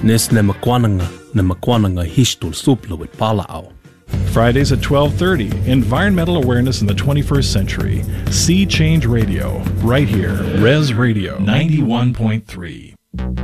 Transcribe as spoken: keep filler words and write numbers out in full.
Nes ne makwananga ne makwananga hishtul suplu with palao. Fridays at twelve thirty, Environmental Awareness in the twenty-first Century. Sea Change Radio, right here, Res Radio ninety-one point three.